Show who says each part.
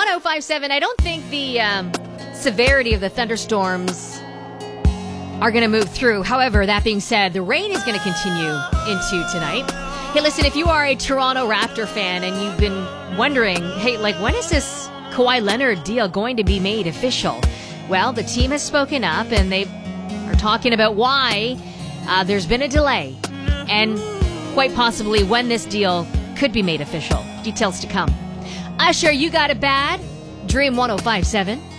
Speaker 1: 1057, I don't think the severity of the thunderstorms are going to move through. However, that being said, the rain is going to continue into tonight. Hey, listen, if you are a Toronto Raptor fan and you've been wondering, hey, like, when is this Kawhi Leonard deal going to be made official? Well, the team has spoken up and they are talking about why there's been a delay and quite possibly when this deal could be made official. Details to come. Usher, You Got It Bad. Dream 1057.